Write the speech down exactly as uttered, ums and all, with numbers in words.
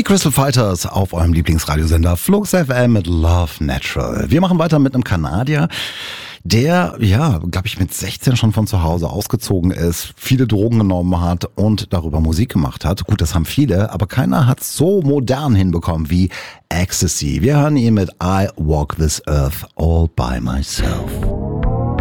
Die Crystal Fighters auf eurem Lieblingsradiosender Flux F M mit Love Natural. Wir machen weiter mit einem Kanadier, der, ja, glaube ich, mit sechzehn schon von zu Hause ausgezogen ist, viele Drogen genommen hat und darüber Musik gemacht hat. Gut, das haben viele, aber keiner hat es so modern hinbekommen wie Ecstasy. Wir hören ihn mit I Walk This Earth All By Myself.